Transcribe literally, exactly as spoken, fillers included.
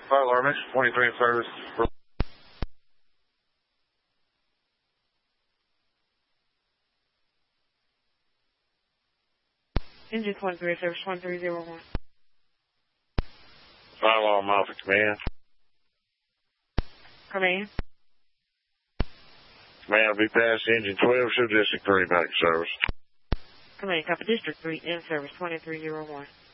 Fire alarm, Mission twenty-three in service. Engine twenty-three in service, twenty-three zero one. Fire alarm, Alpha Command. Command. Command will be past engine twelve, show District three back to service. Command, copy District three in service, twenty-three zero one.